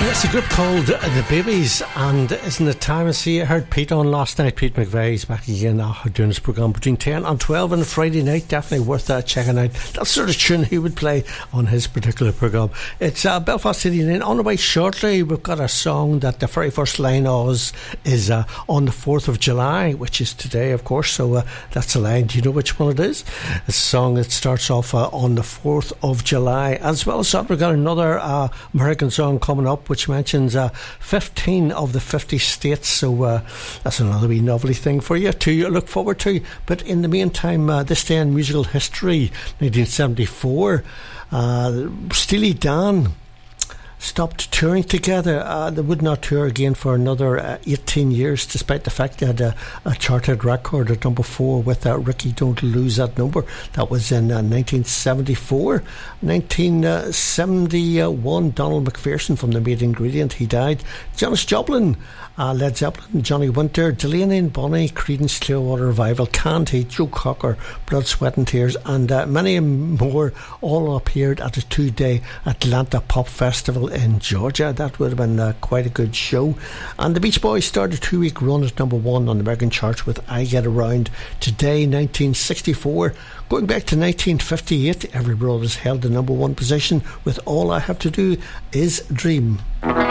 It's a group called The Babies, and isn't it time? I see I heard Pete on last night. Pete McVeigh's back again now doing his programme between 10 and 12 on Friday night. Definitely worth checking out. That sort of tune he would play on his particular programme. It's Belfast City Line. On the way shortly, we've got a song that the very first line is on the 4th of July, which is today, of course. So that's a line. Do you know which one it is? It's a song that starts off on the 4th of July. As well as that, we've got another American song coming up, which mentions 15 of the 50 states, so that's another wee novelty thing for you to look forward to. But in the meantime, this day in musical history, 1974, Steely Dan stopped touring together. They would not tour again for another 18 years, despite the fact they had a charted record at number 4 with Ricky Don't Lose That Number. That was in 1974. 1971, Donald McPherson from the Main Ingredient, he died. Janis Joplin, Led Zeppelin, Johnny Winter, Delaney and Bonnie, Creedence Clearwater Revival, Canned Heat, Joe Cocker, Blood, Sweat and Tears, and many more all appeared at a 2-day Atlanta Pop Festival in Georgia. That would have been quite a good show. And the Beach Boys started a 2-week run at number 1 on the American charts with I Get Around. Today, 1964, going back to 1958, Every Broad has held the number 1 position with All I Have to Do Is Dream.